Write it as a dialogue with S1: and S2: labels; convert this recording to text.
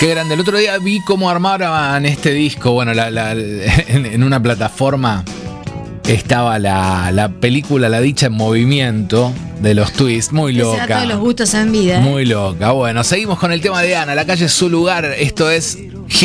S1: Qué grande. El otro día vi cómo armaban este disco. Bueno, en una plataforma estaba la película La Dicha en Movimiento de los Twists. Muy
S2: Que se da
S1: loca.
S2: todos los gustos en vida.
S1: Muy loca. Bueno, seguimos con el tema de Ana. La calle es su lugar. Esto es